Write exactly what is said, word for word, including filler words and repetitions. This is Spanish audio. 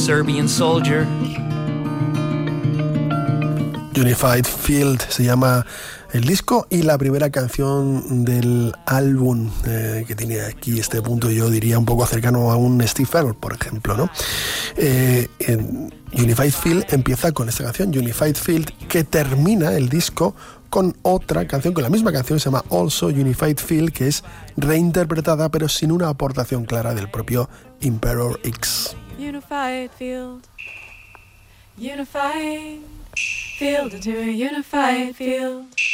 Serbian soldier. Unified Field se llama el disco y la primera canción del álbum eh, que tiene aquí este punto, yo diría un poco cercano a un Steve Farrell, por ejemplo, ¿no? Eh, en Unified Field empieza con esta canción, Unified Field, que termina el disco con otra canción, con la misma canción, se llama Also Unified Field, que es reinterpretada pero sin una aportación clara del propio Emperor X. Unified Field, Unified Field into a unified field.